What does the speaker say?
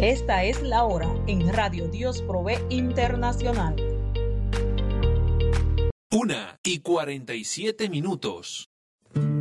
Esta es la hora en Radio Dios Provee Internacional. 1:47.